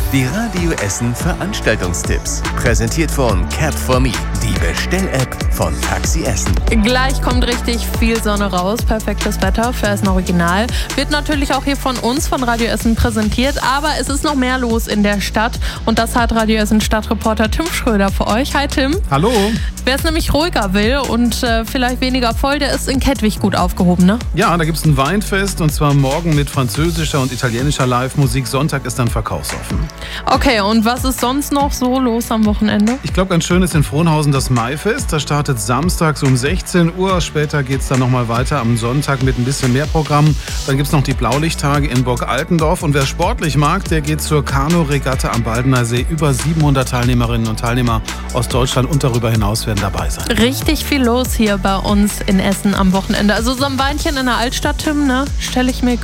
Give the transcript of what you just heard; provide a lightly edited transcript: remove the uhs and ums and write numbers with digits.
Die Radio Essen Veranstaltungstipps. Präsentiert von Cap4Me, die Bestell-App von Taxi Essen. Gleich kommt richtig viel Sonne raus. Perfektes Wetter für Essen Original. Wird natürlich auch hier von uns, von Radio Essen präsentiert. Aber es ist noch mehr los in der Stadt. Und das hat Radio Essen Stadtreporter Tim Schröder für euch. Hi Tim. Hallo. Wer es nämlich ruhiger will und vielleicht weniger voll, der ist in Kettwig gut aufgehoben, ne? Ja, da gibt es ein Weinfest und zwar morgen mit französischer und italienischer Live-Musik. Sonntag ist dann verkaufsoffen. Okay, und was ist sonst noch so los am Wochenende? Ich glaube, ganz schön ist in Frohnhausen das Maifest. Das startet samstags um 16 Uhr. Später geht es dann nochmal weiter am Sonntag mit ein bisschen mehr Programm. Dann gibt es noch die Blaulichttage in Burg Altendorf. Und wer sportlich mag, der geht zur Kanu-Regatta am Baldener See. Über 700 Teilnehmerinnen und Teilnehmer aus Deutschland und darüber hinaus werden dabei sein. Richtig viel los hier bei uns in Essen am Wochenende. Also so ein Weinchen in der Altstadt, Tim, ne? Stelle ich mir